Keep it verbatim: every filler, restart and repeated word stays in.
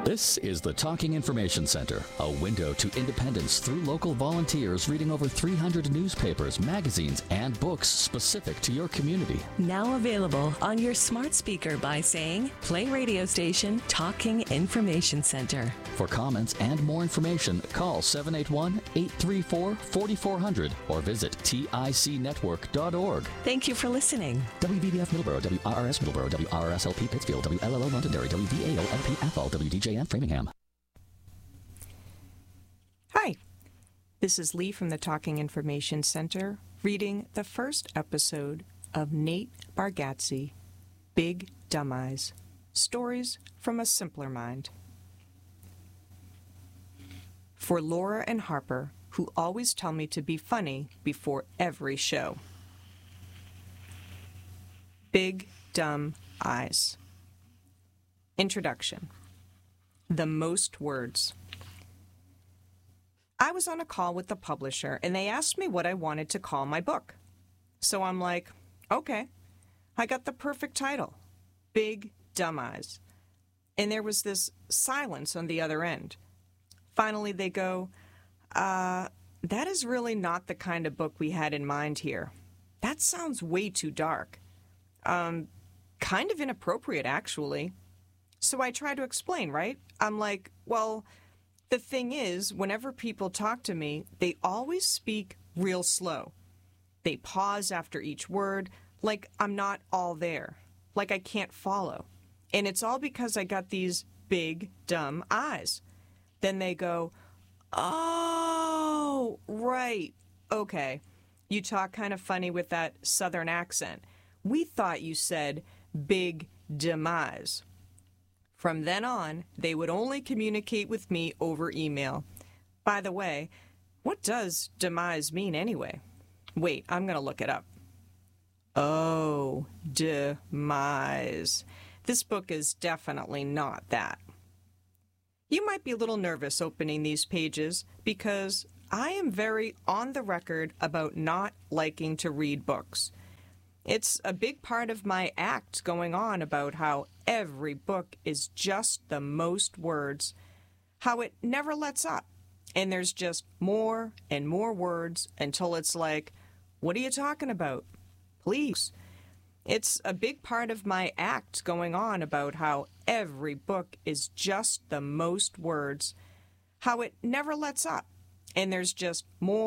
This is the Talking Information Center, a window to independence through local volunteers reading over three hundred newspapers, magazines, and books specific to your community. Now available on your smart speaker by saying, play radio station Talking Information Center. For comments and more information, call seven eight one, eight three four, four four zero zero or visit tic network dot org. Thank you for listening. W V B F Middleborough, W R R S Middleborough, W R R S L P Pittsfield, W L L O Londonderry, W V A O L P Athol, W D J N Framingham. Hi, this is Lee from the Talking Information Center reading the first episode of Nate Bargatze, Big Dumb Eyes, Stories from a Simpler Mind. For Laura and Harper, who always tell me to be funny before every show. Big Dumb Eyes. Introduction. The most words. I was on a call with the publisher, and they asked me what I wanted to call my book. So I'm like, okay, I got the perfect title, Big Dumb Eyes. And there was this silence on the other end. Finally, they go, uh, that is really not the kind of book we had in mind here. That sounds way too dark. Um, kind of inappropriate, actually. So I try to explain, right? I'm like, well, the thing is, whenever people talk to me, they always speak real slow. They pause after each word, like I'm not all there, like I can't follow. And it's all because I got these big, dumb eyes. Then they go, oh, right, okay. You talk kind of funny with that southern accent. We thought you said big demise. From then on, they would only communicate with me over email. By the way, what does demise mean anyway? Wait, I'm going to look it up. Oh, demise. This book is definitely not that. You might be a little nervous opening these pages because I am very on the record about not liking to read books. It's a big part of my act going on about how every book is just the most words, how it never lets up, and there's just more and more words until it's like, what are you talking about? Please. It's a big part of my act going on about how every book is just the most words, how it never lets up, and there's just more